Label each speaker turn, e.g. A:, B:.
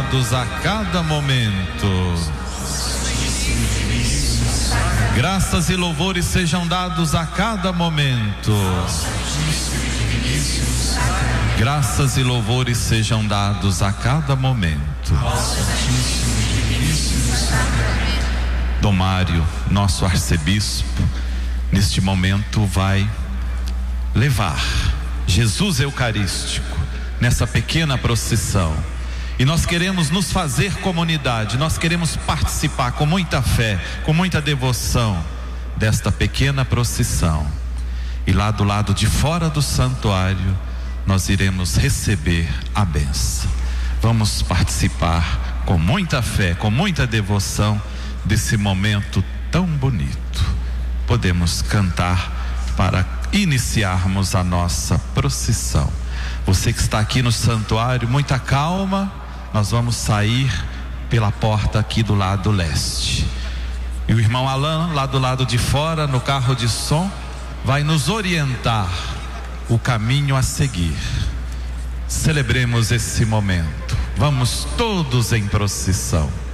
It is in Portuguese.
A: dados a cada momento. Graças e louvores sejam dados a cada momento. Graças e louvores sejam dados a cada momento. Dom Mário, nosso arcebispo, neste momento vai levar Jesus Eucarístico nessa pequena procissão. E nós queremos nos fazer comunidade, nós queremos participar com muita fé, com muita devoção desta pequena procissão. E lá do lado de fora do santuário, nós iremos receber a bênção. Vamos participar com muita fé, com muita devoção desse momento tão bonito. Podemos cantar para iniciarmos a nossa procissão. Você que está aqui no santuário, muita calma. Nós vamos sair pela porta aqui do lado leste. E o irmão Alain, lá do lado de fora, no carro de som, vai nos orientar o caminho a seguir. Celebremos esse momento. Vamos todos em procissão.